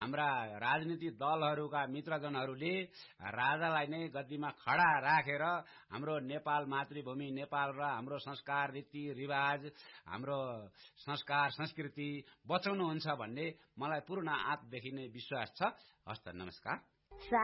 हाम्रा राजनीतिक दलहरूका मित्रजनहरूले राजालाई नै गद्दीमा खडा राखेर हाम्रो नेपाल मातृभूमि नेपाल र हाम्रो संस्कार रीति रिवाज हाम्रो संस्कार संस्कृति बचाउनुहुन्छ भन्ने मलाई पूर्ण आँतदेखि नै विश्वास छ। हस्त नमस्कार।